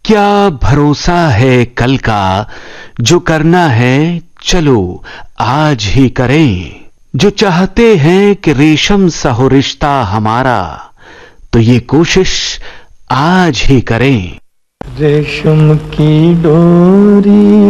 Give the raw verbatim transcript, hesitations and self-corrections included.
क्या भरोसा है कल का, जो करना है चलो आज ही करें। जो चाहते हैं कि रेशम सा हो रिश्ता हमारा, तो ये कोशिश आज ही करें। रेशम की डोरी